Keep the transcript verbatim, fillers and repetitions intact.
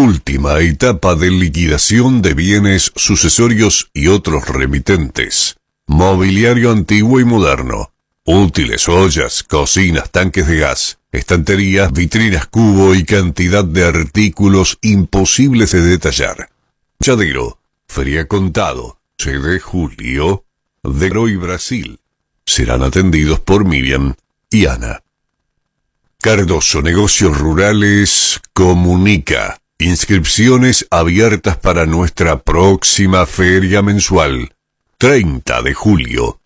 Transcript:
Última etapa de liquidación de bienes sucesorios y otros remitentes. Mobiliario antiguo y moderno. Útiles, ollas, cocinas, tanques de gas, estanterías, vitrinas cubo y cantidad de artículos imposibles de detallar. Chadero, Feria Contado, sede Julio, de Roy, Brasil. Serán atendidos por Miriam y Ana. Cardoso Negocios Rurales comunica. Inscripciones abiertas para nuestra próxima feria mensual, treinta de julio.